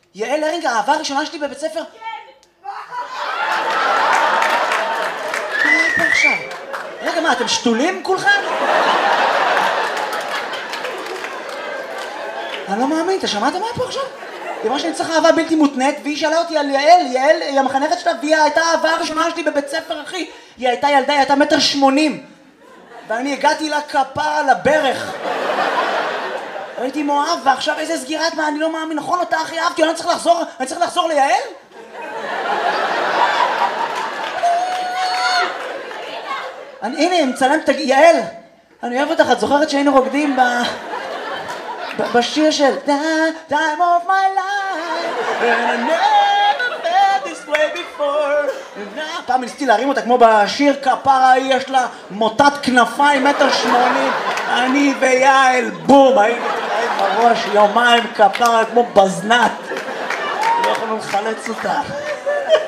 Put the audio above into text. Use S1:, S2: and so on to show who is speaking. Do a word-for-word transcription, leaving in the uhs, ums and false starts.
S1: יעל הרינג, האהבה הראשונה שלי בבית ספר?
S2: כן.
S1: מה היה פה עכשיו? רגע, מה, אתם שתולים כולכם? אני לא מאמין, אתה שמעת מה היה פה עכשיו? היא אמרה שאני צריך אהבה בלתי מותנית, והיא שאלה אותי על יעל, יעל היא המחנכת שלה, והיא הייתה האהבה הראשונה שלי בבית ספר, אחי. היא הייתה ילדה, היא הייתה מטר שמונים. ואני הגעתי לה כפרה על הברך. הייתי מאוהב, ועכשיו איזה סגירת מה, אני לא מאמין, נכון אותה הכי אהבתי, אני צריך לחזור, אני צריך לחזור ליעל? אני, הנה, היא מצלמת, יעל, אני אוהב אותך, את זוכרת שהיינו רוקדים ב... בשיר של Time of my life and I never felt this way before. פעם ניסיתי להרים אותה כמו בשיר כפרה, היא יש לה מוטת כנפיים מטר שמונים, אני ויעל בום, היינו תלעים בראש יומיים כפרה כמו בזנת, לא יכולנו לחלץ אותה.